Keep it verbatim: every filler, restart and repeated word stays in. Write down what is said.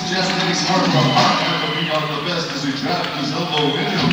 suggests that he's more of a partner, but we got the best as he dropped his elbow in.